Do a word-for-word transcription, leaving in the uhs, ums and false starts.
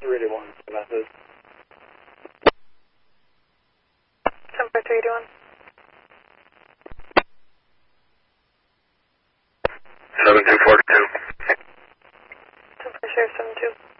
three to one, message. ten four three to one. seven two four two. ten four zero seven two.